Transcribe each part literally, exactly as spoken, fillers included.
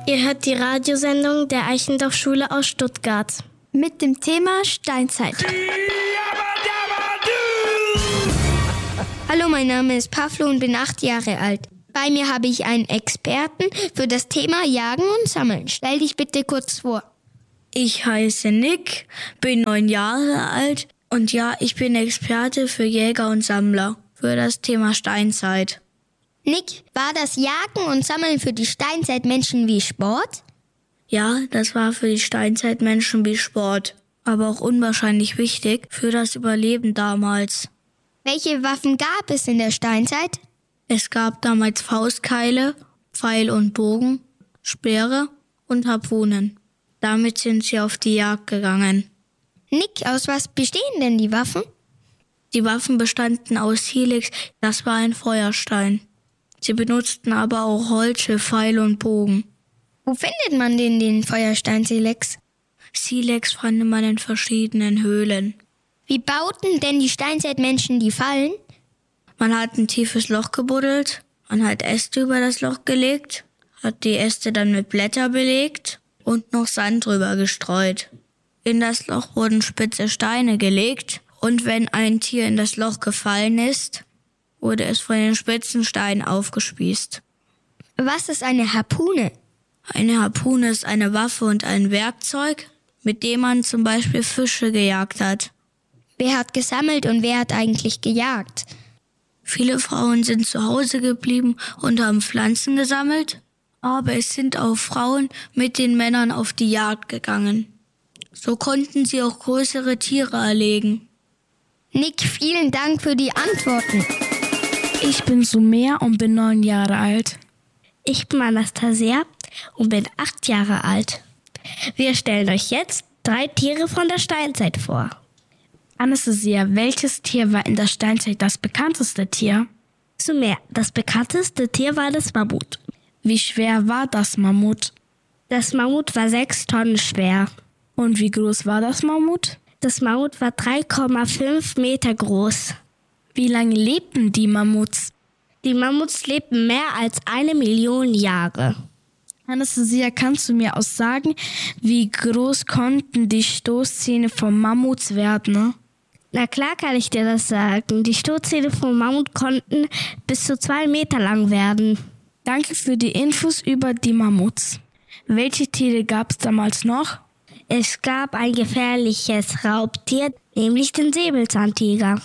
Ihr hört die Radiosendung der Eichendorff-Schule aus Stuttgart. Mit dem Thema Steinzeit. Hallo, mein Name ist Pavlo und bin acht Jahre alt. Bei mir habe ich einen Experten für das Thema Jagen und Sammeln. Stell dich bitte kurz vor. Ich heiße Nick, bin neun Jahre alt und ja, ich bin Experte für Jäger und Sammler für das Thema Steinzeit. Nick, war das Jagen und Sammeln für die Steinzeitmenschen wie Sport? Ja, das war für die Steinzeitmenschen wie Sport, aber auch unwahrscheinlich wichtig für das Überleben damals. Welche Waffen gab es in der Steinzeit? Es gab damals Faustkeile, Pfeil und Bogen, Speere und Harpunen. Damit sind sie auf die Jagd gegangen. Nick, aus was bestehen denn die Waffen? Die Waffen bestanden aus Silex, das war ein Feuerstein. Sie benutzten aber auch Holz für Pfeil und Bogen. Wo findet man denn den Feuerstein Silex? Silex fand man in verschiedenen Höhlen. Wie bauten denn die Steinzeitmenschen die Fallen? Man hat ein tiefes Loch gebuddelt, man hat Äste über das Loch gelegt, hat die Äste dann mit Blätter belegt und noch Sand drüber gestreut. In das Loch wurden spitze Steine gelegt und wenn ein Tier in das Loch gefallen ist, wurde es von den spitzen Steinen aufgespießt. Was ist eine Harpune? Eine Harpune ist eine Waffe und ein Werkzeug, mit dem man zum Beispiel Fische gejagt hat. Wer hat gesammelt und wer hat eigentlich gejagt? Viele Frauen sind zu Hause geblieben und haben Pflanzen gesammelt, aber es sind auch Frauen mit den Männern auf die Jagd gegangen. So konnten sie auch größere Tiere erlegen. Nick, vielen Dank für die Antworten. Ich bin Sumer und bin neun Jahre alt. Ich bin Anastasia und bin acht Jahre alt. Wir stellen euch jetzt drei Tiere von der Steinzeit vor. Anastasia, welches Tier war in der Steinzeit das bekannteste Tier? Sumer, das bekannteste Tier war das Mammut. Wie schwer war das Mammut? Das Mammut war sechs Tonnen schwer. Und wie groß war das Mammut? Das Mammut war drei Komma fünf Meter groß. Wie lange lebten die Mammuts? Die Mammuts lebten mehr als eine Million Jahre. Anastasia, kannst du mir auch sagen, wie groß konnten die Stoßzähne von Mammuts werden? Na klar kann ich dir das sagen. Die Stoßzähne von Mammut konnten bis zu zwei Meter lang werden. Danke für die Infos über die Mammuts. Welche Tiere gab es damals noch? Es gab ein gefährliches Raubtier, nämlich den Säbelzahntiger.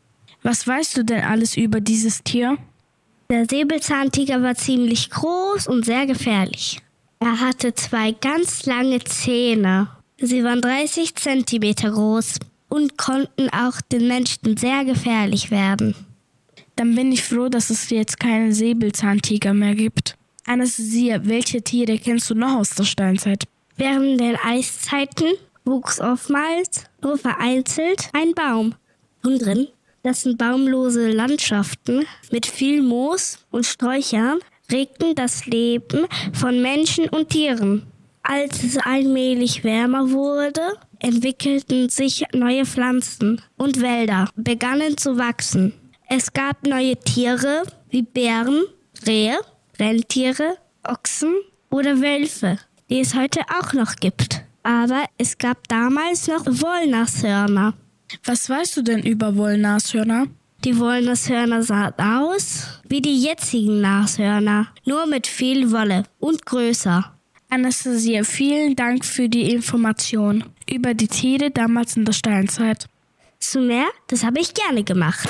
Was weißt du denn alles über dieses Tier? Der Säbelzahntiger war ziemlich groß und sehr gefährlich. Er hatte zwei ganz lange Zähne. Sie waren dreißig Zentimeter groß und konnten auch den Menschen sehr gefährlich werden. Dann bin ich froh, dass es jetzt keinen Säbelzahntiger mehr gibt. Anastasia, welche Tiere kennst du noch aus der Steinzeit? Während den Eiszeiten wuchs oftmals nur vereinzelt ein Baum. Und drin, das sind baumlose Landschaften mit viel Moos und Sträuchern, regten das Leben von Menschen und Tieren. Als es allmählich wärmer wurde, entwickelten sich neue Pflanzen und Wälder begannen zu wachsen. Es gab neue Tiere wie Bären, Rehe, Rentiere, Ochsen oder Wölfe, die es heute auch noch gibt. Aber es gab damals noch Wollnashörner. Was weißt du denn über Wollnashörner? Die Wollnashörner sahen aus wie die jetzigen Nashörner, nur mit viel Wolle und größer. Anastasia, vielen Dank für die Information über die Tiere damals in der Steinzeit. Sumer, das habe ich gerne gemacht.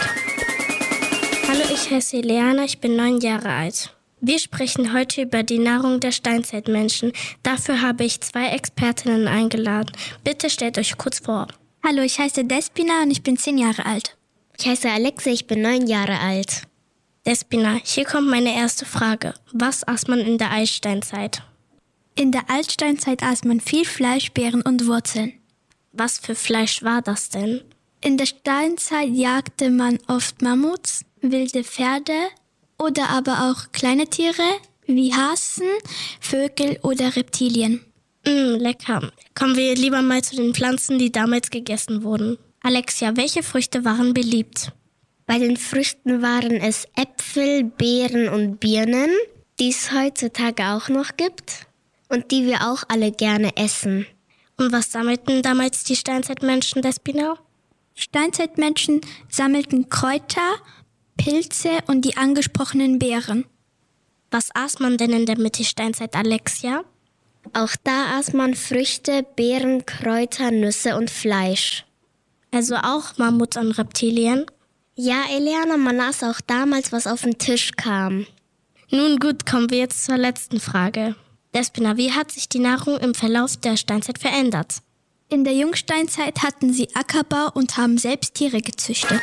Hallo, ich heiße Eliana, ich bin neun Jahre alt. Wir sprechen heute über die Nahrung der Steinzeitmenschen. Dafür habe ich zwei Expertinnen eingeladen. Bitte stellt euch kurz vor. Hallo, ich heiße Despina und ich bin zehn Jahre alt. Ich heiße Alexa, ich bin neun Jahre alt. Despina, hier kommt meine erste Frage. Was aß man in der Eissteinzeit? In der Altsteinzeit aß man viel Fleisch, Beeren und Wurzeln. Was für Fleisch war das denn? In der Steinzeit jagte man oft Mammuts, wilde Pferde oder aber auch kleine Tiere wie Hasen, Vögel oder Reptilien. Mm, lecker. Kommen wir lieber mal zu den Pflanzen, die damals gegessen wurden. Alexia, welche Früchte waren beliebt? Bei den Früchten waren es Äpfel, Beeren und Birnen, die es heutzutage auch noch gibt. und die wir auch alle gerne essen. Und was sammelten damals die Steinzeitmenschen, Despina? Steinzeitmenschen sammelten Kräuter, Pilze und die angesprochenen Beeren. Was aß man denn in der Mittelsteinzeit, Alexia? Auch da aß man Früchte, Beeren, Kräuter, Nüsse und Fleisch. Also auch Mammuts und Reptilien? Ja, Eliana, man aß auch damals, was auf den Tisch kam. Nun gut, kommen wir jetzt zur letzten Frage. Despina, wie hat sich die Nahrung im Verlauf der Steinzeit verändert? In der Jungsteinzeit hatten sie Ackerbau und haben selbst Tiere gezüchtet.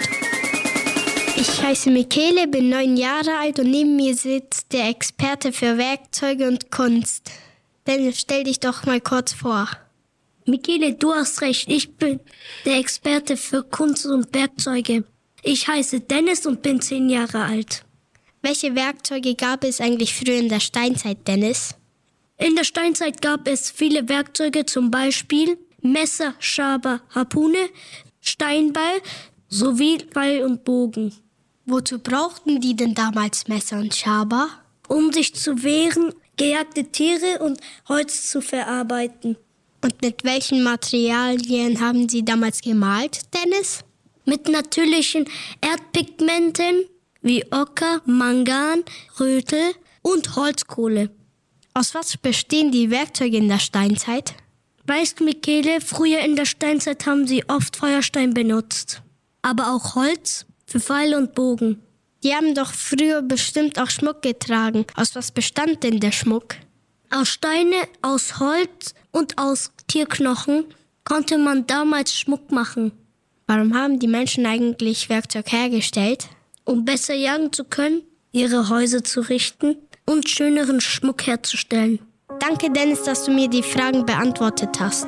Ich heiße Michele, bin neun Jahre alt und neben mir sitzt der Experte für Werkzeuge und Kunst. Dennis, stell dich doch mal kurz vor. Michele, du hast recht, ich bin der Experte für Kunst und Werkzeuge. Ich heiße Dennis und bin zehn Jahre alt. Welche Werkzeuge gab es eigentlich früher in der Steinzeit, Dennis? In der Steinzeit gab es viele Werkzeuge, zum Beispiel Messer, Schaber, Harpune, Steinbeil sowie Pfeil und Bogen. Wozu brauchten die denn damals Messer und Schaber? Um sich zu wehren, gejagte Tiere und Holz zu verarbeiten. Und mit welchen Materialien haben sie damals gemalt, Dennis? Mit natürlichen Erdpigmenten wie Ocker, Mangan, Rötel und Holzkohle. Aus was bestehen die Werkzeuge in der Steinzeit? Weißt du, Michele, früher in der Steinzeit haben sie oft Feuerstein benutzt. Aber auch Holz für Pfeil und Bogen. Die haben doch früher bestimmt auch Schmuck getragen. Aus was bestand denn der Schmuck? Aus Steine, aus Holz und aus Tierknochen konnte man damals Schmuck machen. Warum haben die Menschen eigentlich Werkzeug hergestellt? Um besser jagen zu können, ihre Häuser zu richten und schöneren Schmuck herzustellen. Danke, Dennis, dass du mir die Fragen beantwortet hast.